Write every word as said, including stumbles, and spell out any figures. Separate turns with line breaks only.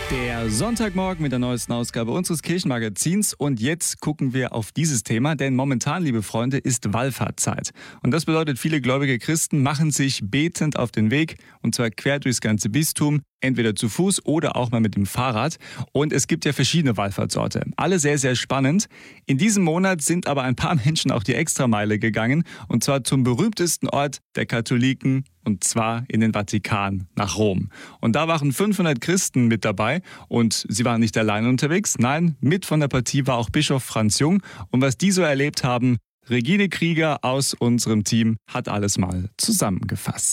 Der Sonntagmorgen mit der neuesten Ausgabe unseres Kirchenmagazins. Und jetzt gucken wir auf dieses Thema, denn momentan, liebe Freunde, ist Wallfahrtszeit. Und das bedeutet, viele gläubige Christen machen sich betend auf den Weg, und zwar quer durchs ganze Bistum, entweder zu Fuß oder auch mal mit dem Fahrrad. Und es gibt ja verschiedene Wallfahrtsorte. Alle sehr, sehr spannend. In diesem Monat sind aber ein paar Menschen auch die Extrameile gegangen, und zwar zum berühmtesten Ort der Katholiken, und zwar in den Vatikan, nach Rom. Und da waren fünfhundert Christen mit dabei, und sie waren nicht allein unterwegs. Nein, mit von der Partie war auch Bischof Franz Jung. Und was die so erlebt haben, Regine Krieger aus unserem Team hat alles mal zusammengefasst.